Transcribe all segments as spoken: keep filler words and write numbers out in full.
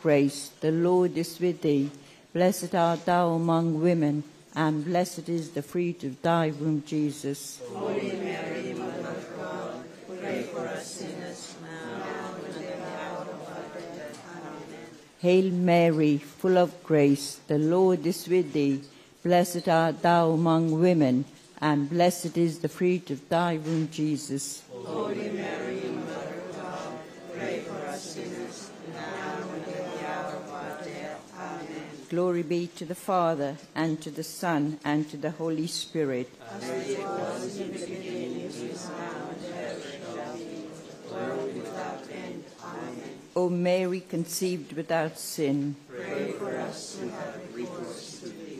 grace, the Lord is with thee. Blessed art thou among women, and blessed is the fruit of thy womb, Jesus. Holy Mary, Mother of God, pray for us sinners, now and at the hour of our death. Amen. Hail Mary, full of grace, the Lord is with thee. Blessed art thou among women, and blessed is the fruit of thy womb, Jesus. Holy Mary, Mother of God, pray for us sinners, now and at the hour of our death. Amen. Glory be to the Father, and to the Son, and to the Holy Spirit. As it was in the beginning, is now, and ever shall be, world without end. Amen. O Mary, conceived without sin, Pray for us who have recourse to thee.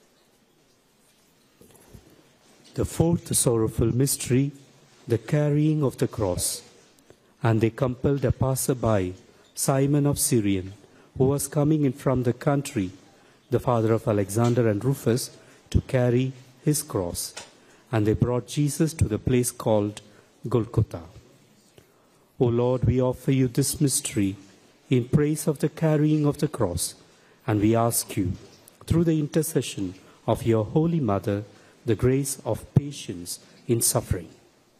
The fourth sorrowful mystery, the carrying of the cross. And they compelled a passerby, Simon of Cyrene, who was coming in from the country, the father of Alexander and Rufus, to carry his cross. And they brought Jesus to the place called Golgotha. O Lord, we offer you this mystery in praise of the carrying of the cross, and we ask you, through the intercession of your Holy Mother, the grace of patience in suffering.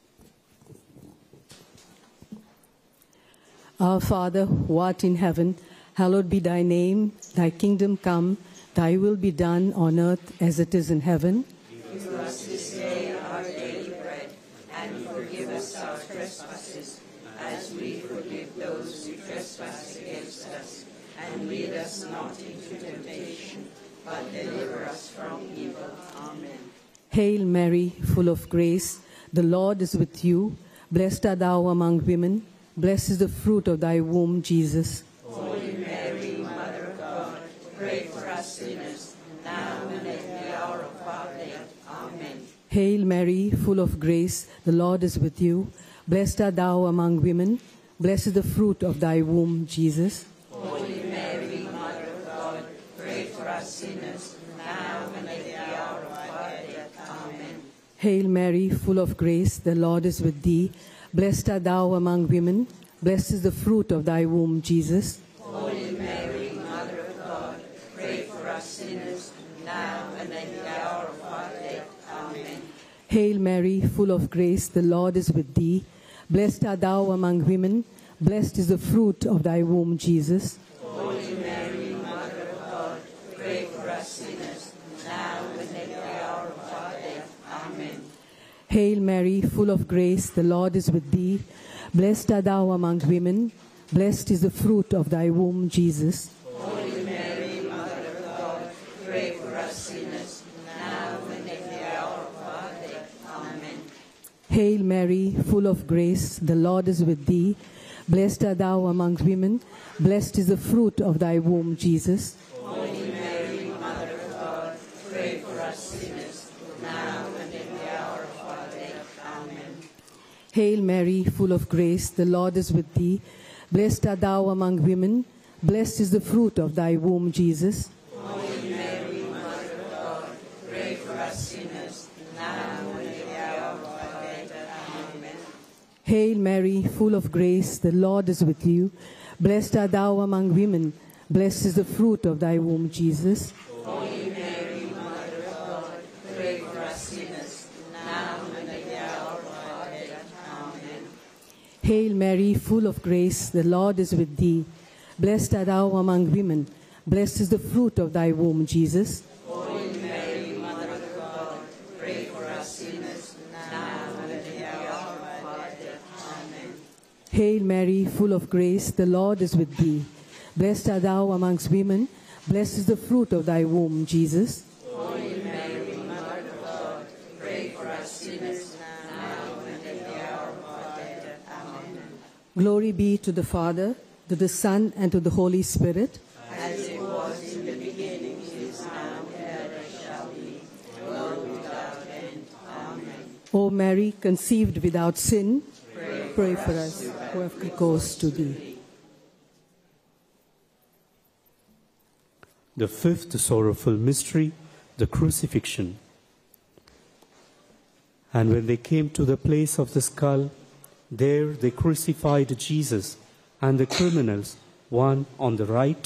Our Father, who art in heaven, hallowed be thy name. Thy kingdom come, thy will be done on earth as it is in heaven. Give us this day our daily bread, and forgive us our trespasses, as we forgive those who trespass against us. And lead us not into temptation, but deliver us from evil. Amen. Hail Mary, full of grace, the Lord is with you. Blessed art thou among women. Blessed is the fruit of thy womb, Jesus. Holy Mary, Mother of God, pray for us sinners, now and at the hour of our death. Amen. Hail Mary, full of grace, the Lord is with you. Blessed art thou among women. Blessed is the fruit of thy womb, Jesus. Holy Mary, Mother of God, pray for us sinners, now and at the hour of our death. Amen. Hail Mary, full of grace, the Lord is with thee. Blessed art thou among women. Blessed is the fruit of thy womb, Jesus. Holy Mary, Mother of God, pray for us sinners, now and at the hour of our death. Amen. Hail Mary, full of grace, the Lord is with thee. Blessed art thou among women. Blessed is the fruit of thy womb, Jesus. Holy Mary, Mother of God, pray for us sinners, now and at the hour of our death. Amen. Hail Mary, full of grace, the Lord is with thee. Blessed art thou among women. Blessed is the fruit of thy womb, Jesus. Holy Mary, Mother of God, pray for us sinners, now and at the hour of our death. Amen. Hail Mary, full of grace, the Lord is with thee. Blessed art thou among women. Blessed is the fruit of thy womb, Jesus. Holy Mary, Mother of God, pray for us sinners, now and at the hour of our death. Amen. Hail Mary, full of grace, the Lord is with thee. Blessed art thou among women. Blessed is the fruit of thy womb, Jesus. Holy Mary, Mother of God, pray for us sinners, now and at the hour of our death. Amen. Hail Mary, full of grace, the Lord is with you. Blessed art thou among women. Blessed is the fruit of thy womb, Jesus. Holy Mary, Mother of God, pray for us sinners, now and at the hour of our death. Amen. Hail Mary, full of grace, the Lord is with thee. Blessed art thou among women. Blessed is the fruit of thy womb, Jesus. Holy Mary, Mother of God, pray for us sinners, now and at the hour of our death. Amen. Hail Mary, full of grace, the Lord is with thee. Blessed art thou amongst women. Blessed is the fruit of thy womb, Jesus. Holy Mary, Mother of God, pray for us sinners, now and at the hour of our death. Amen. Glory be to the Father, to the Son, and to the Holy Spirit. As it was in the beginning, is now, and ever shall be, world without end. Amen. O Mary, conceived without sin, pray, pray for us who have recourse to thee. The fifth sorrowful mystery, the crucifixion. And when they came to the place of the skull, there they crucified Jesus and the criminals, one on the right